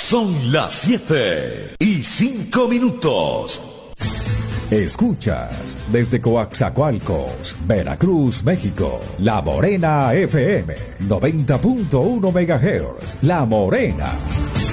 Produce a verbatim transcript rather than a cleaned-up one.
Son las siete y cinco minutos. Escuchas desde Coaxacualcos, Veracruz, México, La Morena F M, noventa punto uno megahertz. La Morena.